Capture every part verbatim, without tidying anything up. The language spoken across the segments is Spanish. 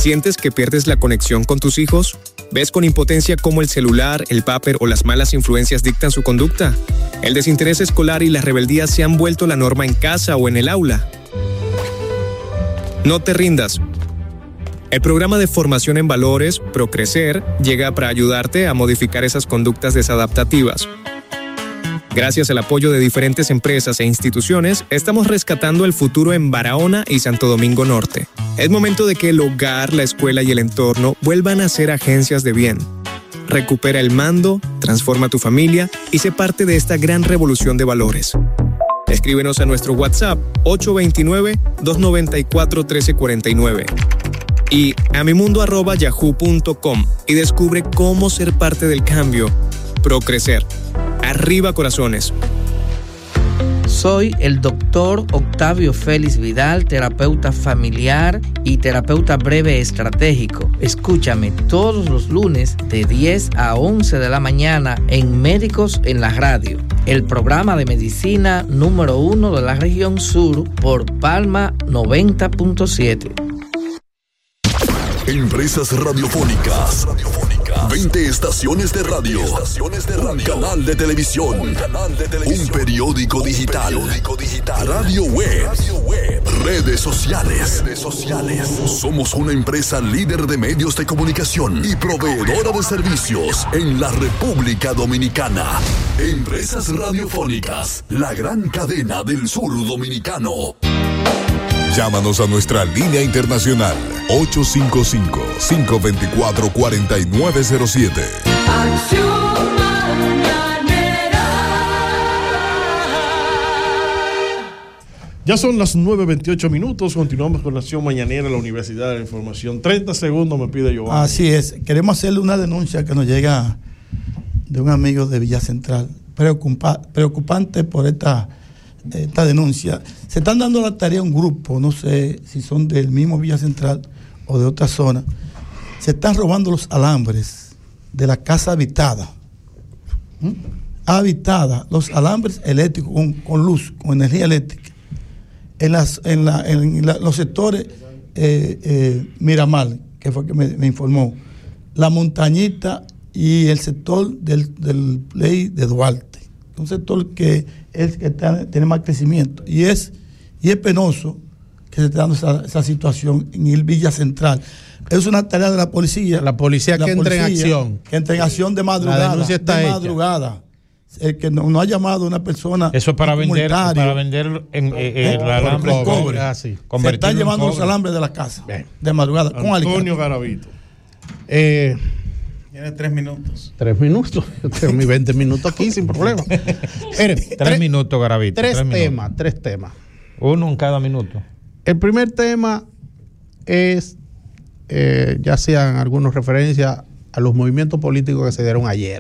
¿Sientes que pierdes la conexión con tus hijos? ¿Ves con impotencia cómo el celular, el papel o las malas influencias dictan su conducta? ¿El desinterés escolar y la rebeldía se han vuelto la norma en casa o en el aula? No te rindas. El programa de formación en valores, Procrecer, llega para ayudarte a modificar esas conductas desadaptativas. Gracias al apoyo de diferentes empresas e instituciones, estamos rescatando el futuro en Barahona y Santo Domingo Norte. Es momento de que el hogar, la escuela y el entorno vuelvan a ser agencias de bien. Recupera el mando, transforma tu familia y sé parte de esta gran revolución de valores. Escríbenos a nuestro WhatsApp ocho dos nueve, dos nueve cuatro, uno tres cuatro nueve y a mimundo arroba yahoo punto com y descubre cómo ser parte del cambio. Procrecer. Arriba corazones. Soy el doctor Octavio Félix Vidal, terapeuta familiar y terapeuta breve estratégico. Escúchame todos los lunes de diez a once de la mañana en Médicos en la Radio, el programa de medicina número uno de la región sur por Palma noventa punto siete. Empresas radiofónicas. veinte estaciones de radio. Estaciones de radio. Un canal de televisión. Un canal de televisión. Un periódico digital. Un periódico digital. Radio web. Radio web. Redes sociales. Redes sociales. Somos una empresa líder de medios de comunicación y proveedora de servicios en la República Dominicana. Empresas radiofónicas. La gran cadena del sur dominicano. Llámanos a nuestra línea internacional ocho cinco cinco, cinco dos cuatro, cuatro nueve cero siete. Acción Mañanera. Ya son las nueve veintiocho minutos. Continuamos con la Acción Mañanera de la Universidad de la Información. treinta segundos me pide Giovanni. Así es. Queremos hacerle una denuncia que nos llega de un amigo de Villa Central. Preocupa, preocupante por esta... esta denuncia. Se están dando la tarea a un grupo, no sé si son del mismo Villa Central o de otra zona. Se están robando los alambres de la casa habitada. ¿Mm? Habitada, los alambres eléctricos con, con luz, con energía eléctrica. En, las, en, la, en la, los sectores eh, eh, Miramar, que fue que me, me informó, La Montañita y el sector del, del Play de Duarte. Un sector que es que está, tiene más crecimiento y es y es penoso que se esté dando esa, esa situación en el Villa Central. Es una tarea de la policía. La policía que entre en acción. Que entre en acción de madrugada. La denuncia está de hecha. madrugada. El que no, no ha llamado a una persona. Eso es para vender, para vender en, en, en el alambre cobre. cobre. Ah, sí. Se están llevando los alambres de la casa. Bien. De madrugada. Antonio con alicate. Garavito. Eh. Tiene tres minutos. Tres minutos. Yo tengo mis veinte minutos aquí sin problema. Miren, tres, tres minutos, Garavito. Tres, tres temas, minutos. tres temas. Uno en cada minuto. El primer tema es, eh, ya sean algunas referencias a los movimientos políticos que se dieron ayer.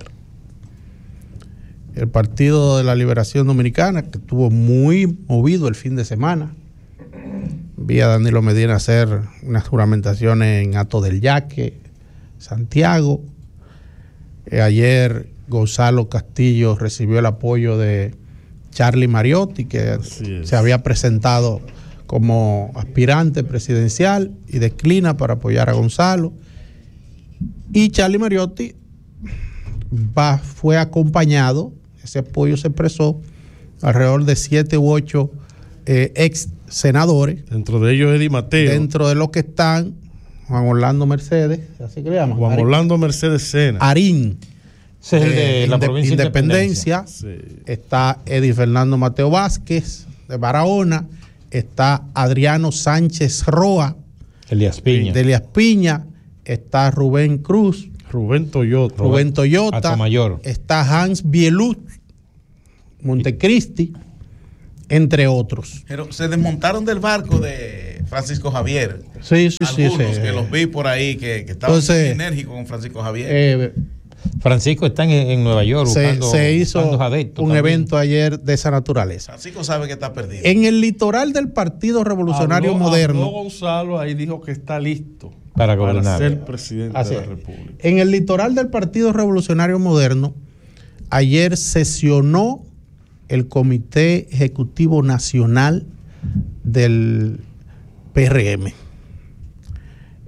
El Partido de la Liberación Dominicana, que estuvo muy movido el fin de semana. Vi a Danilo Medina hacer unas juramentaciones en Hato del Yaque, Santiago. Eh, ayer Gonzalo Castillo recibió el apoyo de Charlie Mariotti, que se había presentado como aspirante presidencial y declina para apoyar a Gonzalo. Y Charlie Mariotti va, fue acompañado, ese apoyo se expresó, alrededor de siete u ocho eh, ex senadores. Dentro de ellos Eddie Mateo. Dentro de los que están Juan Orlando Mercedes, así que le llaman. Juan Arín. Orlando Mercedes Sena. Arín. Sí, de la provincia de Independencia. Independencia. Sí. Está Eddie Fernando Mateo Vázquez, de Barahona. Está Adriano Sánchez Roa, Elías Piña. de Elías Piña. Está Rubén Cruz. Rubén Toyota. Rubén Toyota. Atomayor. Está Hans Bielut, Montecristi, entre otros. Pero se desmontaron del barco de Francisco Javier. Sí, sí, sí. Algunos sí. que los vi por ahí que, que estaban Entonces, muy enérgicos con Francisco Javier. Eh, Francisco está en, en Nueva York se, buscando, se hizo buscando adeptos un también. evento ayer de esa naturaleza. Francisco sabe que está perdido. En el litoral del Partido Revolucionario habló, Moderno. Habló Gonzalo ahí dijo que está listo para, para ser presidente Así de la es. República. En el litoral del Partido Revolucionario Moderno, ayer sesionó el Comité Ejecutivo Nacional del P R M.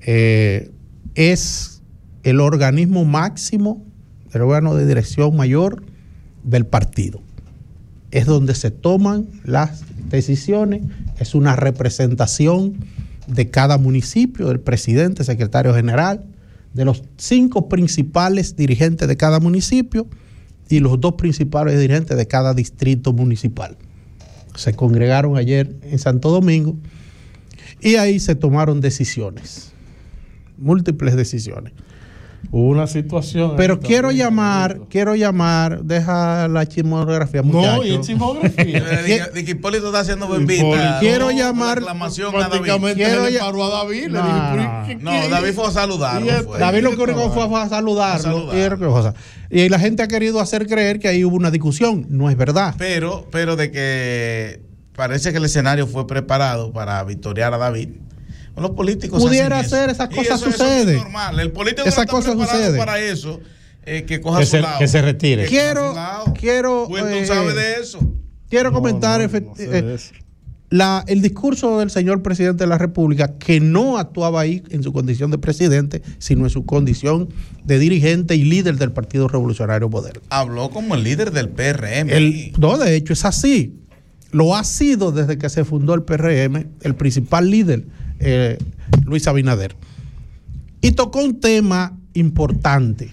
eh, es el organismo máximo, el órgano de dirección mayor del partido. Es donde se toman las decisiones, es una representación de cada municipio, del presidente, secretario general, de los cinco principales dirigentes de cada municipio y los dos principales dirigentes de cada distrito municipal. Se congregaron ayer en Santo Domingo y ahí se tomaron decisiones, múltiples decisiones. Hubo una situación. Pero quiero llamar, quiero llamar, deja la chismografía, muchachos. No, y chismografía. De que Hipólito está haciendo bembita. Quiero llamar. Reclamación a David. Quiero Quiero paró a David. No, le dije, No, no, David fue a saludarlo. fue. David lo único fue a saludarlo. A Y la gente ha querido hacer creer que ahí hubo una discusión. No es verdad. Pero, pero de que parece que el escenario fue preparado para victoriar a David. Los políticos pudiera hacen ser, eso. esas Y cosas eso, suceden. Eso es normal. El político Esas no está cosas preparado suceden. para eso. Eh, que coja Que su se, lado. que se retire. Que Quiero, coja su lado. quiero. Wilton eh, sabe de eso. Quiero No, comentar no, efect- no sé eh, de eso. la, el discurso del señor presidente de la República, que no actuaba ahí en su condición de presidente, sino en su condición de dirigente y líder del Partido Revolucionario Moderno. Habló como el líder del P R M. El, no, de hecho es así. Lo ha sido desde que se fundó el P R M, el principal líder, eh, Luis Abinader. Y tocó un tema importante: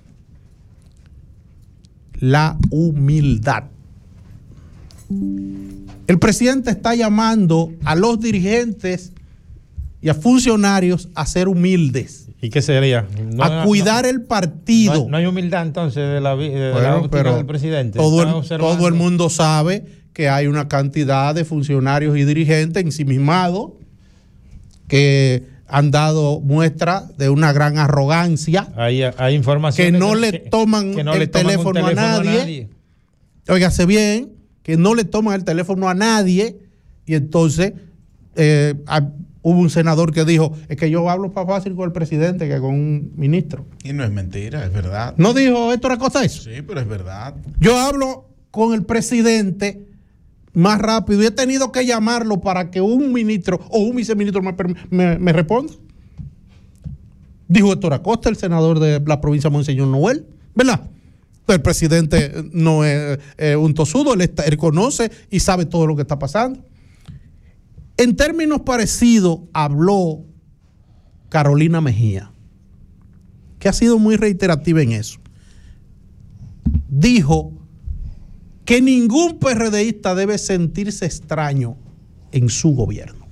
la humildad. El presidente está llamando a los dirigentes y a funcionarios a ser humildes, ¿Y qué sería? No, a cuidar no, el partido. No hay, no hay humildad entonces de la, vi- de Bueno, la óptica pero del presidente. Todo Está el, observando. todo el mundo sabe que hay una cantidad de funcionarios y dirigentes ensimismados que han dado muestra de una gran arrogancia, Hay, hay información que no le toman que no el le toman un teléfono a nadie. Óigase bien, que no le toman el teléfono a nadie, y entonces eh, a- hubo un senador que dijo, es que yo hablo más fácil con el presidente que con un ministro. Y no es mentira, es verdad. ¿No dijo esto era cosa eso? Sí, pero es verdad. Yo hablo con el presidente más rápido y he tenido que llamarlo para que un ministro o un viceministro me, me, me responda. Dijo Héctor Acosta, el senador de la provincia de Monseñor Noel, ¿verdad? El presidente no es eh, un tosudo, él, está, él conoce y sabe todo lo que está pasando. En términos parecidos habló Carolina Mejía, que ha sido muy reiterativa en eso. Dijo que ningún PRDista debe sentirse extraño en su gobierno.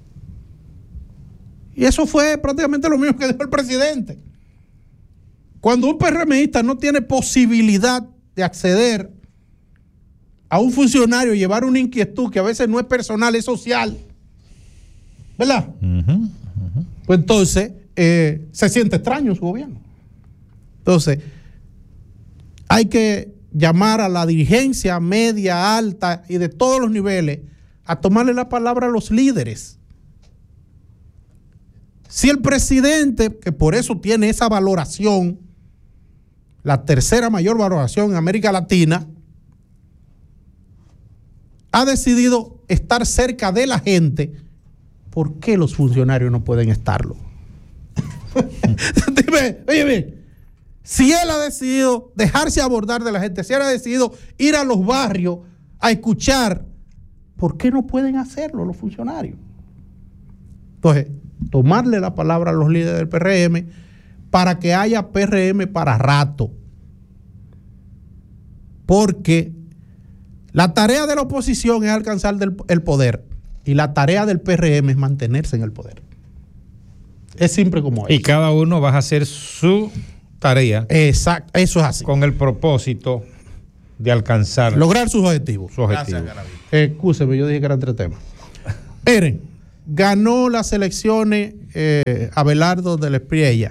Y eso fue prácticamente lo mismo que dijo el presidente. Cuando un PRMista no tiene posibilidad de acceder a un funcionario y llevar una inquietud que a veces no es personal, es social, ¿verdad? Uh-huh, uh-huh. Pues entonces eh, se siente extraño en su gobierno. Entonces, hay que llamar a la dirigencia media, alta y de todos los niveles a tomarle la palabra a los líderes. Si el presidente, que por eso tiene esa valoración, la tercera mayor valoración en América Latina, ha decidido estar cerca de la gente, ¿por qué los funcionarios no pueden estarlo? Dime, oye, bien, si él ha decidido dejarse abordar de la gente, si él ha decidido ir a los barrios a escuchar, ¿por qué no pueden hacerlo los funcionarios? Entonces, tomarle la palabra a los líderes del P R M para que haya P R M para rato. Porque la tarea de la oposición es alcanzar del, el poder y la tarea del P R M es mantenerse en el poder. Es simple como eso. Y cada uno va a hacer su tarea. Exacto, eso es así. Con el propósito de alcanzar lograr sus objetivos. su objetivo. Gracias, Eh, Excúseme, yo dije que eran tres temas. Miren, ganó las elecciones eh, Abelardo de la Espriella.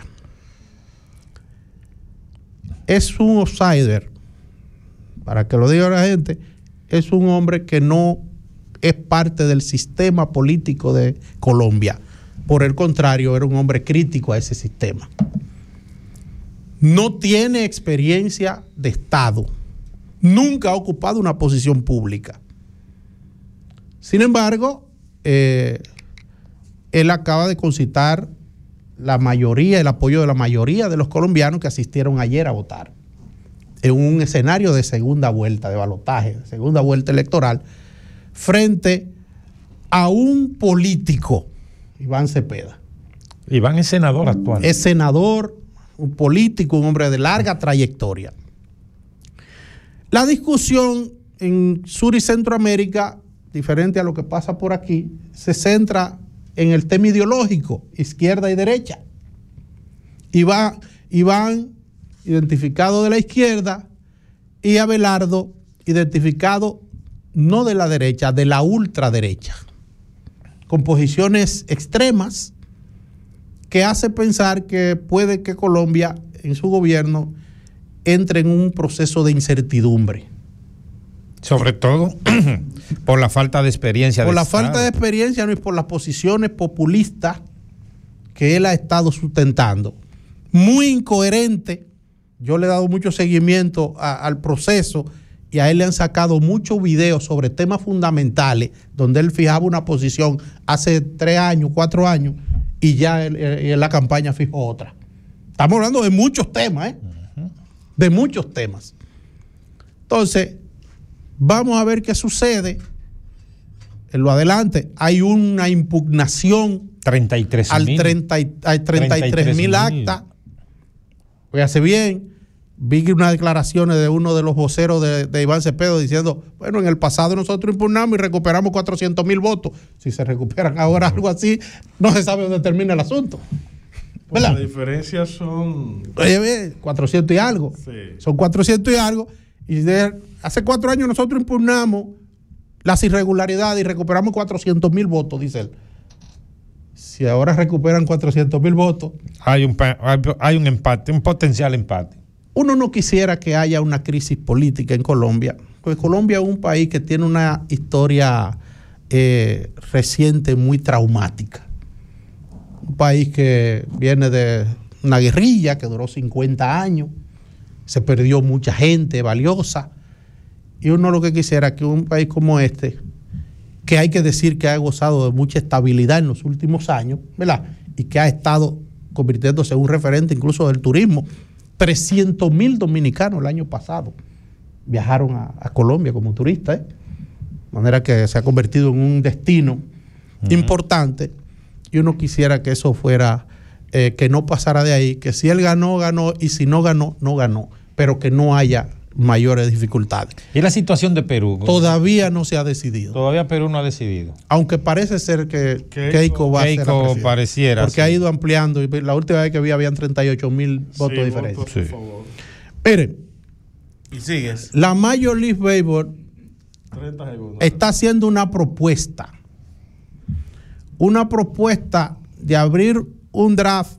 Es un outsider, para que lo diga la gente, es un hombre que no es parte del sistema político de Colombia. Por el contrario, era un hombre crítico a ese sistema. No tiene experiencia de Estado. Nunca ha ocupado una posición pública. Sin embargo, eh, él acaba de concitar la mayoría, el apoyo de la mayoría de los colombianos que asistieron ayer a votar en un escenario de segunda vuelta de balotaje, segunda vuelta electoral, frente a un político, Iván Cepeda. Iván es senador actual. Es senador, un político, un hombre de larga trayectoria. La discusión en Sur y Centroamérica, diferente a lo que pasa por aquí, se centra en el tema ideológico, izquierda y derecha. Iván, Iván identificado de la izquierda, y Abelardo identificado no de la derecha, de la ultraderecha, con posiciones extremas que hace pensar que puede que Colombia en su gobierno entre en un proceso de incertidumbre. Sobre todo por la falta de experiencia. Por de la Estado. falta de experiencia, no, y por las posiciones populistas que él ha estado sustentando. Muy incoherente. Yo le he dado mucho seguimiento a, al proceso y a él le han sacado muchos videos sobre temas fundamentales donde él fijaba una posición hace tres años, cuatro años y ya él, él, en la campaña fijó otra. Estamos hablando de muchos temas, ¿eh? Uh-huh. De muchos temas. Entonces, vamos a ver qué sucede. En lo adelante hay una impugnación treinta y tres al treinta, hay treinta y tres mil actas. Fíjate bien, vi unas declaraciones de uno de los voceros de, de Iván Cepeda diciendo, bueno, en el pasado nosotros impugnamos y recuperamos cuatrocientos mil votos. Si se recuperan ahora algo así, no se sabe dónde termina el asunto. Pues la diferencia son... Oye, cuatrocientos y algo. Sí. Son cuatrocientos y algo. Y de, hace cuatro años nosotros impugnamos las irregularidades y recuperamos cuatrocientos mil votos, dice él. Si ahora recuperan cuatrocientos mil votos, hay un, hay un empate, un potencial empate. Uno no quisiera que haya una crisis política en Colombia, porque Colombia es un país que tiene una historia eh, reciente muy traumática. Un país que viene de una guerrilla que duró cincuenta años, se perdió mucha gente valiosa, y uno lo que quisiera es que un país como este, que hay que decir que ha gozado de mucha estabilidad en los últimos años, ¿verdad? Y que ha estado convirtiéndose en un referente incluso del turismo. trescientos mil dominicanos el año pasado viajaron a, a Colombia como turistas, ¿eh? De manera que se ha convertido en un destino uh-huh. importante, y uno quisiera que eso fuera, eh, que no pasara de ahí, que si él ganó, ganó, y si no ganó, no ganó, pero que no haya mayores dificultades. ¿Y la situación de Perú? Todavía no se ha decidido. Todavía Perú no ha decidido. Aunque parece ser que Keiko va Keiko a ser la presidenta, pareciera. porque sí. ha ido ampliando. Y la última vez que vi habían treinta y ocho mil votos sí, diferentes. Votos, por favor. Miren, y sigues. La Major League Baseball está haciendo una propuesta. Una propuesta de abrir un draft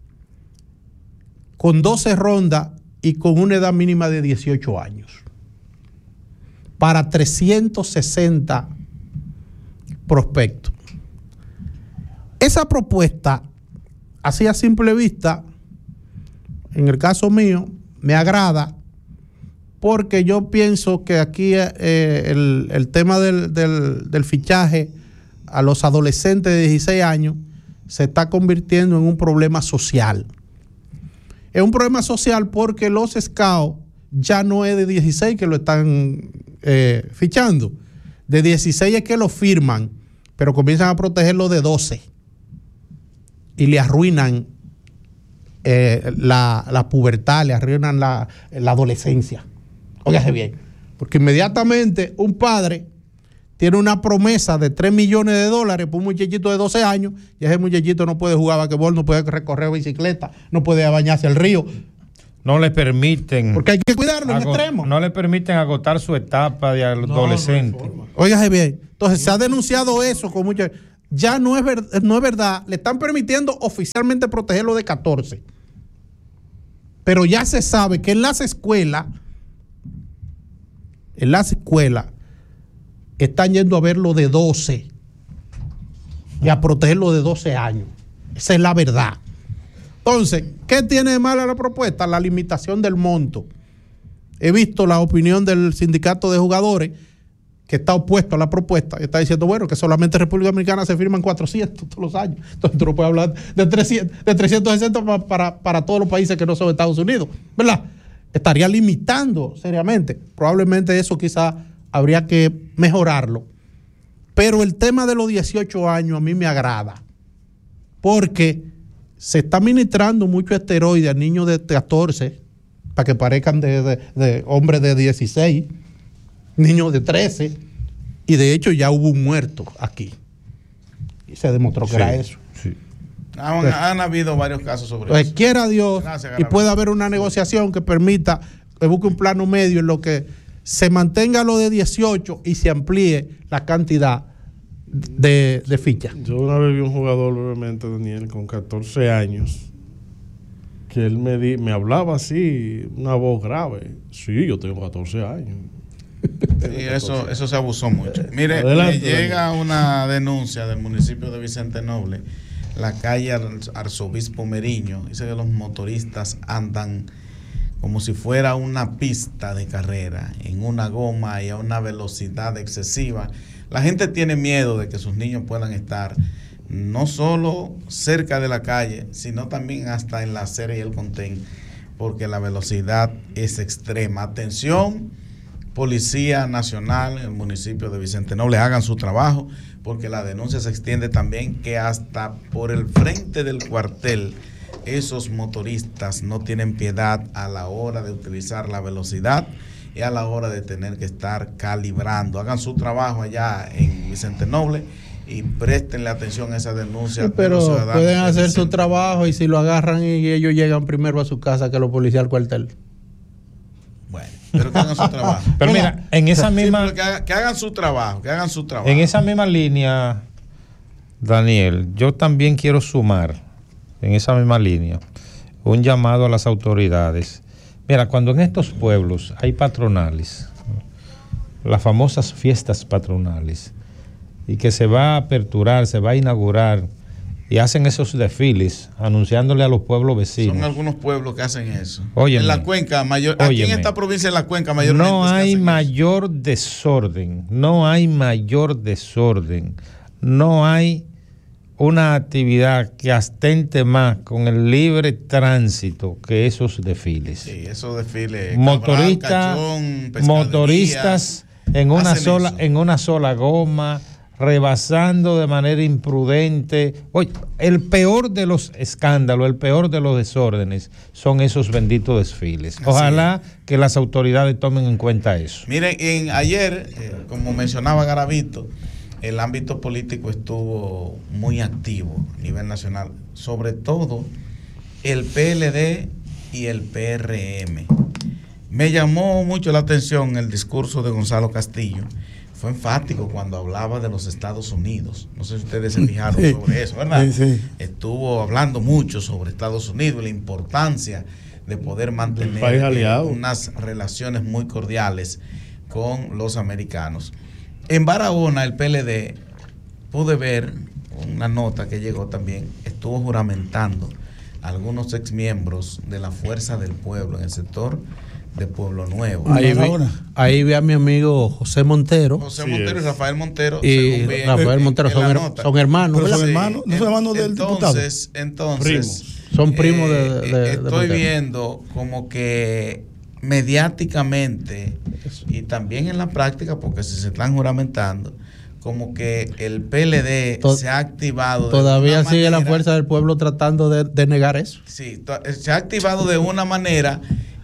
con doce rondas y con una edad mínima de dieciocho años para trescientos sesenta prospectos. Esa propuesta, así a simple vista, en el caso mío, me agrada, porque yo pienso que aquí eh, el, el tema del, del, del fichaje a los adolescentes de dieciséis años se está convirtiendo en un problema social. Es un problema social porque los scouts ya no es de dieciséis que lo están eh, fichando. De dieciséis es que lo firman, pero comienzan a protegerlo de doce. Y le arruinan eh, la, la pubertad, le arruinan la, la adolescencia. Óigase bien. Porque inmediatamente un padre tiene una promesa de tres millones de dólares por un muchachito de doce años, y ese muchachito no puede jugar basquetbol, no puede recorrer bicicleta, no puede bañarse al río. No le permiten. Porque hay que cuidarlo en extremo. No le permiten agotar su etapa de adolescente. No, óigase bien. Entonces se ha denunciado eso con mucha. Ya no es, ver, no es verdad. Le están permitiendo oficialmente protegerlo de catorce. Pero ya se sabe que en las escuelas, en las escuelas, están yendo a verlo de doce y a protegerlo de doce años. Esa es la verdad. Entonces, ¿qué tiene de mala la propuesta? La limitación del monto. He visto la opinión del sindicato de jugadores que está opuesto a la propuesta, está diciendo, bueno, que solamente en República Dominicana se firman cuatrocientos todos los años. Entonces tú no puedes hablar de trescientos, de trescientos sesenta para, para, para todos los países que no son Estados Unidos, ¿verdad? Estaría limitando seriamente. Probablemente eso quizá habría que mejorarlo. Pero el tema de los dieciocho años a mí me agrada, porque se está administrando mucho esteroide a niños de catorce para que parezcan de, de, de hombres de dieciséis, niños de trece, y de hecho ya hubo un muerto aquí. Y se demostró que sí, era eso. Sí. Han, Entonces, han habido varios casos sobre pues eso. Quiera Dios, Gracias, y puede haber una negociación que permita, que busque un plano medio en lo que se mantenga lo de dieciocho y se amplíe la cantidad de, de fichas. Yo una vez vi un jugador, brevemente, Daniel, con catorce años, que él me, di, me hablaba así, una voz grave. Sí, yo tengo catorce años. Sí, eso, eso se abusó mucho. Mire, Adelante, me llega una denuncia del municipio de Vicente Noble, la calle Arzobispo Meriño. Dice que los motoristas andan como si fuera una pista de carrera, en una goma y a una velocidad excesiva. La gente tiene miedo de que sus niños puedan estar no solo cerca de la calle, sino también hasta en la acera y el contén, porque la velocidad es extrema. Atención, Policía Nacional, el municipio de Vicente Noble, hagan su trabajo, porque la denuncia se extiende también que hasta por el frente del cuartel esos motoristas no tienen piedad a la hora de utilizar la velocidad y a la hora de tener que estar calibrando. Hagan su trabajo allá en Vicente Noble y préstenle atención a esa denuncia. Sí, pero pueden hacer su trabajo, y si lo agarran y ellos llegan primero a su casa que los policías al cuartel. Bueno, pero que hagan su trabajo. Pero mira, en esa misma... Sí, que, hagan, que hagan su trabajo, que hagan su trabajo. En esa misma línea, Daniel, yo también quiero sumar, en esa misma línea, un llamado a las autoridades. Mira, cuando en estos pueblos hay patronales, las famosas fiestas patronales, y que se va a aperturar, se va a inaugurar, y hacen esos desfiles anunciándole a los pueblos vecinos. Son algunos pueblos que hacen eso. Óyeme, en la cuenca, mayor, aquí óyeme, en esta provincia de la cuenca, mayormente. No hay mayor eso. desorden, no hay mayor desorden, no hay una actividad que atente más con el libre tránsito que esos desfiles. Sí, esos desfiles. Motoristas, motoristas en una sola, eso. en una sola goma, rebasando de manera imprudente. Oye, el peor de los escándalos, el peor de los desórdenes son esos benditos desfiles. Ojalá Así que las autoridades tomen en cuenta eso. Miren, en, ayer, eh, como mencionaba Garavito, el ámbito político estuvo muy activo a nivel nacional, sobre todo el P L D y el P R M. Me llamó mucho la atención el discurso de Gonzalo Castillo. Fue enfático cuando hablaba de los Estados Unidos. No sé si ustedes se fijaron sí, sobre eso, ¿verdad? Sí, sí. Estuvo hablando mucho sobre Estados Unidos y la importancia de poder mantener eh, unas relaciones muy cordiales con los americanos. En Barahona, el P L D, pude ver una nota que llegó también, estuvo juramentando a algunos exmiembros de la Fuerza del Pueblo en el sector de Pueblo Nuevo. Ahí vi, ahí vi a mi amigo José Montero. José sí Montero es. y Rafael Montero. Y vi, Rafael Montero son, her, son hermanos. Pero son hermanos, no son hermanos del entonces, diputado. Entonces, primos. Son primos de, de, de Estoy de viendo como que mediáticamente y también en la práctica, porque si se están juramentando, como que el P L D Tod se ha activado. Todavía de sigue manera, la Fuerza del Pueblo tratando de, de negar eso. Sí, se ha activado de una manera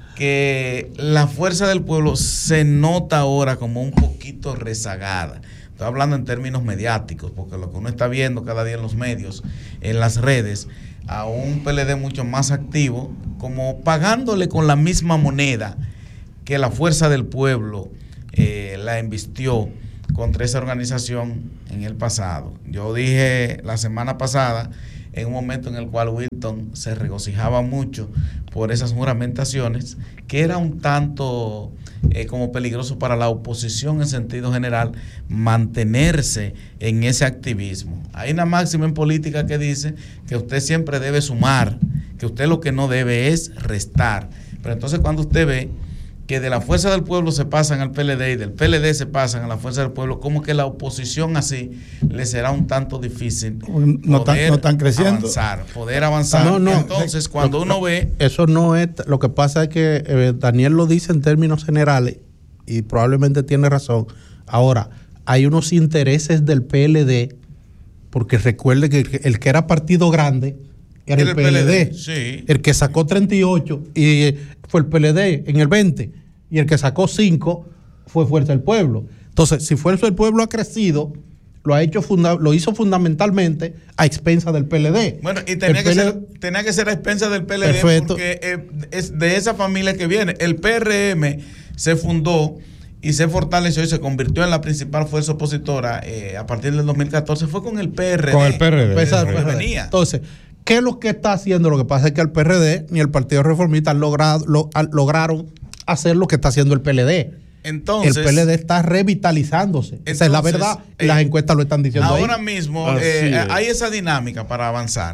que la Fuerza del Pueblo se nota ahora como un poquito rezagada. Estoy hablando en términos mediáticos, porque lo que uno está viendo cada día en los medios, en las redes, a un P L D mucho más activo, como pagándole con la misma moneda que la Fuerza del Pueblo eh, la embistió contra esa organización en el pasado. Yo dije la semana pasada, en un momento en el cual Wilton se regocijaba mucho por esas juramentaciones, que era un tanto eh, como peligroso para la oposición en sentido general mantenerse en ese activismo. Hay una máxima en política que dice que usted siempre debe sumar, que usted lo que no debe es restar. Pero entonces cuando usted ve que de la Fuerza del Pueblo se pasan al P L D y del P L D se pasan a la Fuerza del Pueblo, como que la oposición así le será un tanto difícil no poder tan, no están creciendo. avanzar, poder avanzar. No, no, Entonces, cuando lo, uno ve... Eso no es, lo que pasa es que eh, Daniel lo dice en términos generales y probablemente tiene razón. Ahora, hay unos intereses del P L D, porque recuerde que el que era partido grande era el, el P L D, P L D sí. El que sacó treinta y ocho y fue el P L D en el veinte, y el que sacó cinco fue Fuerza del Pueblo. Entonces, si Fuerza del Pueblo ha crecido, lo ha hecho funda lo hizo fundamentalmente a expensas del P L D. Bueno, y tenía, que, ser, tenía que ser a expensas del P L D. Perfecto. Porque eh, es de esa familia que viene. El P R M se fundó y se fortaleció y se convirtió en la principal fuerza opositora eh, a partir del dos mil catorce. Fue con el P R D. Con el P R D. Pesa, P R D. Venía. Entonces, ¿qué es lo que está haciendo? Lo que pasa es que el P R D ni el Partido Reformista han logrado, lo, han, lograron hacer lo que está haciendo el P L D. Entonces, el P L D está revitalizándose. Entonces, esa es la verdad. Eh, las encuestas lo están diciendo. Ahora ahí. mismo eh, hay esa dinámica para avanzar.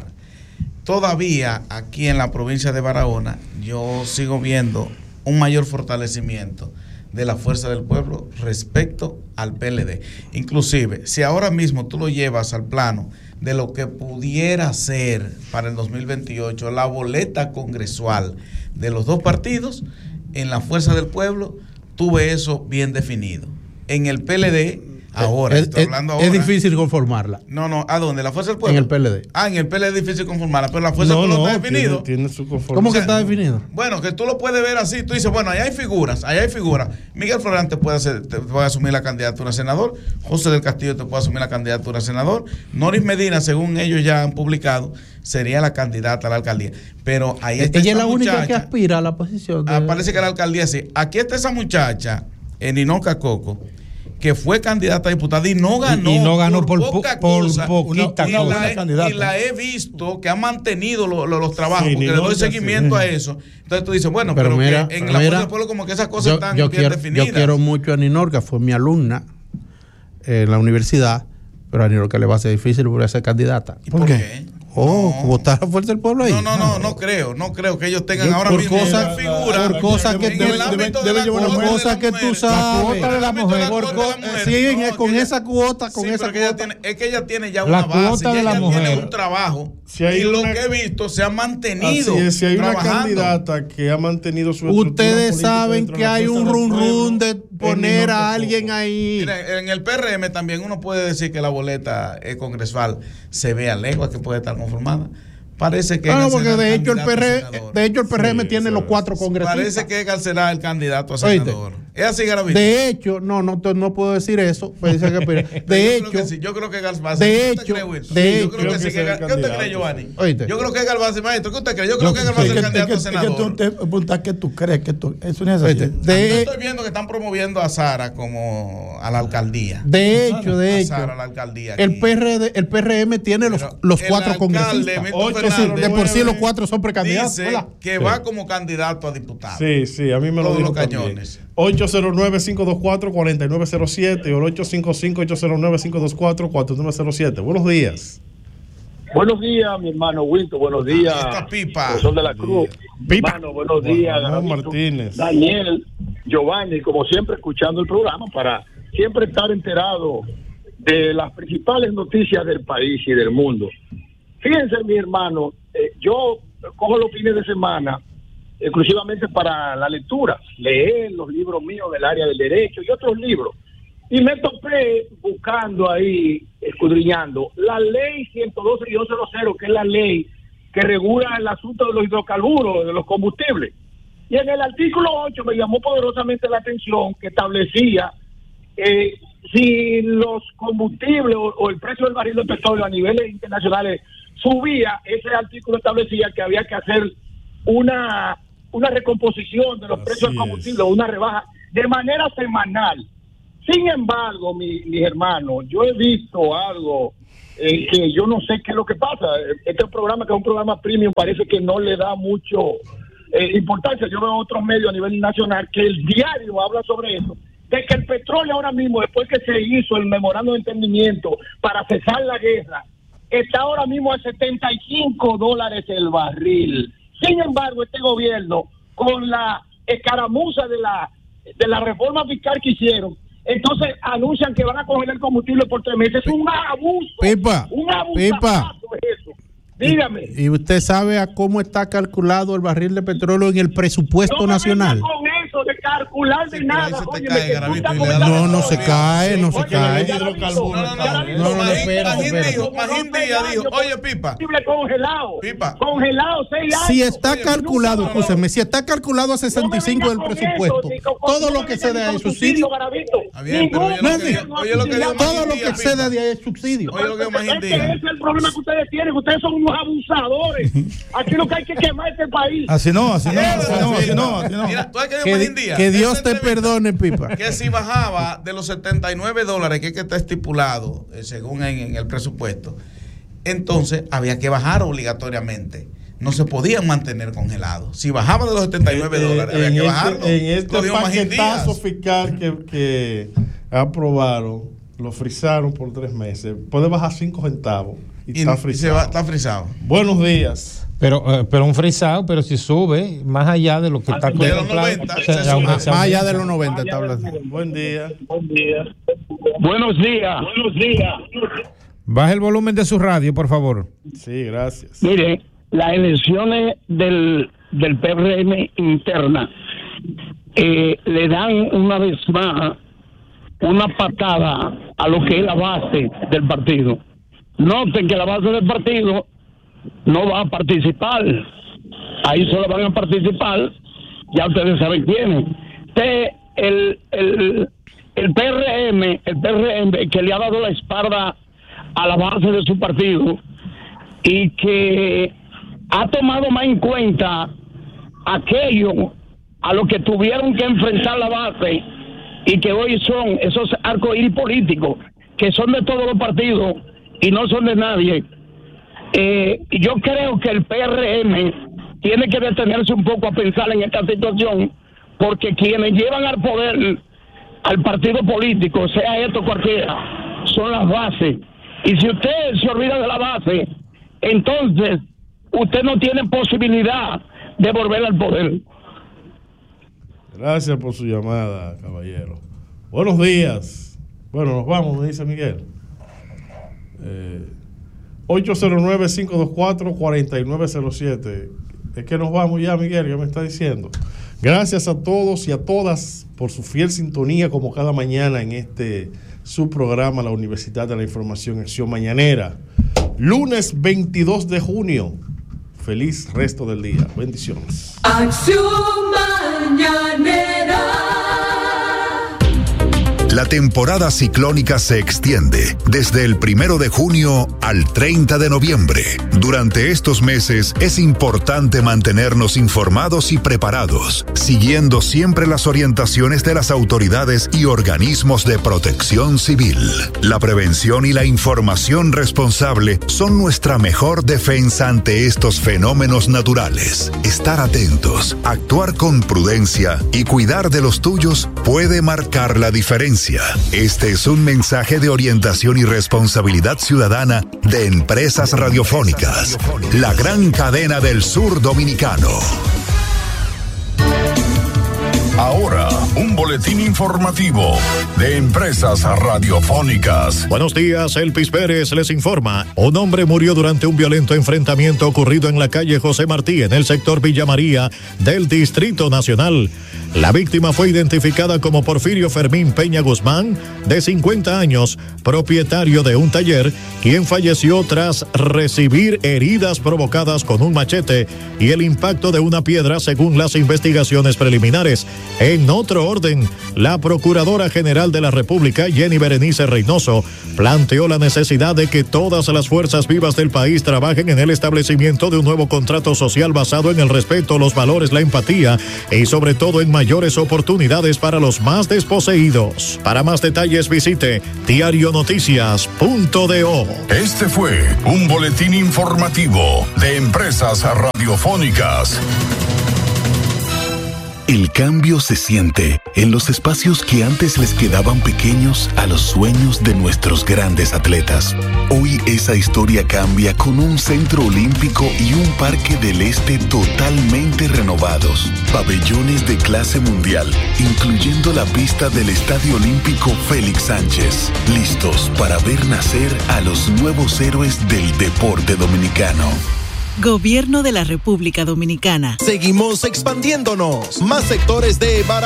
Todavía aquí en la provincia de Barahona yo sigo viendo un mayor fortalecimiento de la Fuerza del Pueblo respecto al P L D. Inclusive, si ahora mismo tú lo llevas al plano de lo que pudiera ser para el dos mil veintiocho la boleta congresual de los dos partidos, en la Fuerza del Pueblo tuve eso bien definido. En el P L D, ahora, es, estoy hablando ahora. Es difícil conformarla. No, no, ¿a dónde? ¿La Fuerza del Pueblo? En el P L D. Ah, en el P L D es difícil conformarla, pero la Fuerza no, del Pueblo no, está definido. Tiene, tiene su conformación. ¿Cómo que o sea, está definido? Bueno, que tú lo puedes ver así. Tú dices, bueno, allá hay figuras, allá hay figuras. Miguel Florante puede, hacer, te puede asumir la candidatura a senador. José del Castillo te puede asumir la candidatura a senador. Noris Medina, según ellos ya han publicado, sería la candidata a la alcaldía. Pero ahí está. Ella es la única muchacha, que aspira a la posición. De... Ah, parece que la alcaldía sí. Aquí está esa muchacha, Ninoca Coco, que fue candidata a diputada y no ganó, y, y no ganó por, por poca por cosa, poquita una, cosa. Y la, he, y la he visto que ha mantenido lo, lo, los trabajos, sí, porque le doy seguimiento sí. a eso. Entonces tú dices, bueno, pero, pero mira, que en la Fuerza del Pueblo como que esas cosas yo, están yo bien quiero, definidas. Yo quiero mucho a Ninorca, fue mi alumna en la universidad, pero a Ninorca le va a ser difícil volver a ser candidata. ¿Y por, ¿Por qué? qué? Oh, no. ¿Cómo está la Fuerza del Pueblo ahí? No, no, no, no creo, no creo que ellos tengan yo, ahora por mismo cosa, una figura. Por cosas que, debe, debe, debe llevar una cosa que tú sabes. La cuota de la mujer. Por co siguen no, con esa cuota, con sí, esa cuota. Ella tiene, es que ella tiene ya la una base, cuota de ella la mujer. tiene un trabajo. Si hay y una, lo que he visto se ha mantenido. Así es, si hay trabajando. una candidata que ha mantenido su Ustedes saben que hay un run run de poner a alguien ahí. Mira, en el P R M también uno puede decir que la boleta congresual se ve a legua que puede estar conformada. Parece que no, no, porque de hecho, el P R, de hecho el P R M sí, tiene sí, los cuatro congresistas. Parece que Edgar será el candidato a senador. ¿Es así, Garavito? De hecho, no, no, no puedo decir eso. Pues dice que, de yo hecho, creo que sí, yo creo que Edgar va a ser. De hecho, de yo creo que sí. ¿Qué usted cree, Giovanni? Oíste. Yo creo que Edgar va a ser maestro. ¿Qué usted cree? Yo creo que Edgar va a ser candidato a senador. Es que tú te preguntas qué tú crees que tú, eso no es así. Yo estoy viendo que están promoviendo a Sara como a la alcaldía. De hecho, de hecho, a la alcaldía. El P R D, el P R M tiene los, los cuatro congresistas. De por sí los cuatro son precandidatos. Dice que sí. va como candidato a diputado. Sí, sí, a mí me Todos lo dijo los cañones. ocho cero nueve, cinco dos cuatro, cuatro nueve cero siete o el ocho cinco cinco, ocho cero nueve, cinco dos cuatro, cuatro nueve cero siete. Buenos días. Buenos días, mi hermano Wilton. Buenos días, Pipa. profesor de la Cruz. Pipa. Hermano, buenos días, Juan Martínez. Daniel, Giovanni, como siempre escuchando el programa para siempre estar enterado de las principales noticias del país y del mundo. Fíjense, mi hermano, eh, yo cojo los fines de semana exclusivamente para la lectura, leer los libros míos del área del derecho y otros libros. Y me topé buscando ahí, escudriñando, la ley ciento doce guión cero cero, que es la ley que regula el asunto de los hidrocarburos, de los combustibles. Y en el artículo ocho me llamó poderosamente la atención que establecía eh, si los combustibles o, o el precio del barril de petróleo a niveles internacionales subía, ese artículo establecía que había que hacer una, una recomposición de los Así precios del combustible, es. una rebaja de manera semanal. Sin embargo, mi, mis hermanos, yo he visto algo eh, que yo no sé qué es lo que pasa. Este programa, que es un programa premium, parece que no le da mucho eh, importancia. Yo veo otros medios a nivel nacional que el diario habla sobre eso, de que el petróleo ahora mismo, después que se hizo el memorando de entendimiento para cesar la guerra, está ahora mismo a setenta y cinco dólares el barril. Sin embargo, este gobierno, con la escaramuza de la de la reforma fiscal que hicieron, entonces anuncian que van a congelar el combustible por tres meses. Es un abuso. Pipa, un abuso. Pipa. Eso. Dígame. ¿Y, ¿Y usted sabe a cómo está calculado el barril de petróleo en el presupuesto no nacional? No con eso de calcular de sí, nada. Oye, cae, Garavito, no, no se cae, no se cae. No, no, no. Magín Díaz dijo, oye, Pipa. Congelado. Pipa. Congelado seis años. Si está oye, calculado, no, escúcheme, si está calculado a sesenta y cinco del presupuesto, eso, todo lo que excede de subsidio. Todo lo que excede de ahí es subsidio. Oye, lo que Magín Díaz. Ese es el problema que ustedes tienen, ustedes son unos abusadores. Aquí lo que hay que quemar este país. Así no, así no, así no, así no, así no. Mira, tú hay que, que, Díaz, que Dios te perdone, Pipa. Que si bajaba de los setenta y nueve dólares que, es que está estipulado, eh, según en, en el presupuesto, entonces había que bajar obligatoriamente. No se podían mantener congelados. Si bajaba de los setenta y nueve dólares, eh, había que este, bajarlo. En este paquetazo fiscal que, que aprobaron, lo frizaron por tres meses. Puede bajar cinco centavos. Y, y está frisado. Va, está frisado. Buenos días. Pero, eh, pero un frisado, pero si sube más allá de lo que está contemplado. Más allá de los noventa está hablando. Buen día. Buen día. Buenos días. Buenos días. Baje el volumen de su radio, por favor. Sí, gracias. Mire, las elecciones del, del P R M interna eh, le dan una vez más una patada a lo que es la base del partido. Noten que la base del partido no va a participar. Ahí solo van a participar, ya ustedes saben quiénes. El, el, el P R M, el P R M que le ha dado la espalda a la base de su partido y que ha tomado más en cuenta aquello a lo que tuvieron que enfrentar la base y que hoy son esos arcoíris políticos que son de todos los partidos y no son de nadie. Eh, yo creo que el P R M tiene que detenerse un poco a pensar en esta situación, porque quienes llevan al poder al partido político, sea esto cualquiera, son las bases. Y si usted se olvida de la base, entonces usted no tiene posibilidad de volver al poder. Gracias por su llamada, caballero. Buenos días. Bueno, nos vamos, me dice Miguel. Eh, ocho cero nueve, cinco dos cuatro, cuatro nueve cero siete. Es que nos vamos ya, Miguel, ya me está diciendo. Gracias a todos y a todas por su fiel sintonía como cada mañana en este su programa, la Universidad de la Información, Acción Mañanera. Lunes veintidós de junio. Feliz resto del día. Bendiciones. Acción Mañanera. La temporada ciclónica se extiende desde el primero de junio al treinta de noviembre. Durante estos meses es importante mantenernos informados y preparados, siguiendo siempre las orientaciones de las autoridades y organismos de protección civil. La prevención y la información responsable son nuestra mejor defensa ante estos fenómenos naturales. Estar atentos, actuar con prudencia y cuidar de los tuyos puede marcar la diferencia. Este es un mensaje de orientación y responsabilidad ciudadana de Empresas Radiofónicas, la gran cadena del sur dominicano. Ahora, un boletín informativo de Empresas Radiofónicas. Buenos días, Elpis Pérez les informa. Un hombre murió durante un violento enfrentamiento ocurrido en la calle José Martí, en el sector Villa María del Distrito Nacional. La víctima fue identificada como Porfirio Fermín Peña Guzmán, de cincuenta años, propietario de un taller, quien falleció tras recibir heridas provocadas con un machete y el impacto de una piedra, según las investigaciones preliminares. En otro orden, la Procuradora General de la República, Jenny Berenice Reynoso, planteó la necesidad de que todas las fuerzas vivas del país trabajen en el establecimiento de un nuevo contrato social basado en el respeto, los valores, la empatía y sobre todo en mayores oportunidades para los más desposeídos. Para más detalles visite diario noticias punto do. Este fue un boletín informativo de Empresas Radiofónicas. El cambio se siente en los espacios que antes les quedaban pequeños a los sueños de nuestros grandes atletas. Hoy esa historia cambia con un centro olímpico y un parque del este totalmente renovados. Pabellones de clase mundial, incluyendo la pista del Estadio Olímpico Félix Sánchez. Listos para ver nacer a los nuevos héroes del deporte dominicano. Gobierno de la República Dominicana. Seguimos expandiéndonos. Más sectores de Barahona